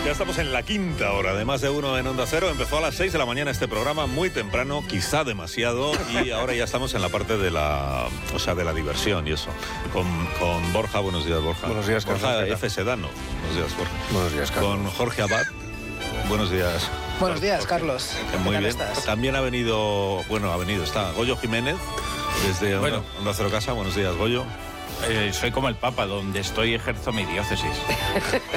Ya estamos en la quinta hora de Más de Uno en Onda Cero. Empezó a las 6 de la mañana este programa, muy temprano, quizá demasiado, y ahora ya estamos en la parte de la diversión y eso. Con Borja, buenos días, Borja. Buenos días, Carlos. Borja F. Sedano. Buenos días, Borja. Buenos días, Carlos. Con Jorge Abad. Buenos días. Buenos días, Jorge. Carlos. Muy ¿Qué tal bien. estás? También está Goyo Jiménez, desde Onda Cero Casa. Buenos días, Goyo. Soy como el Papa, donde estoy ejerzo mi diócesis.